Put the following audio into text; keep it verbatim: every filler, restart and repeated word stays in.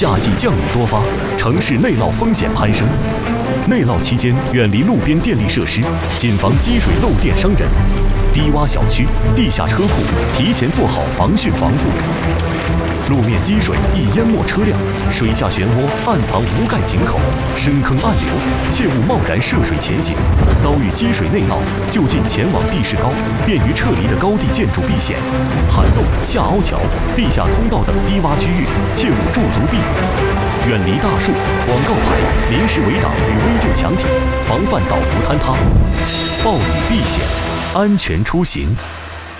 夏季降雨多发，城市内涝风险攀升。内涝期间，远离路边电力设施，谨防积水漏电伤人。低洼小区、地下车库提前做好防汛防护。路面积水易淹没车辆，水下漩涡暗藏无盖井口，深坑暗流，切勿贸然涉水前行。遭遇积水内涝，就近前往地势高、便于撤离的高地建筑避险。涵洞、下凹桥、地下通道等低洼区域，切勿驻足避雨。远离大树、广告牌、临时围挡与危旧墙体，防范倒伏坍塌。暴雨避险，安全出行。